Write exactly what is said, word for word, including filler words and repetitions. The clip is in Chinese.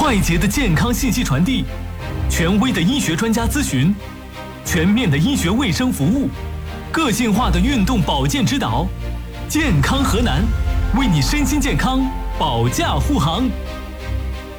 快捷的健康信息传递，权威的医学专家咨询，全面的医学卫生服务，个性化的运动保健指导，健康河南，为你身心健康保驾护航。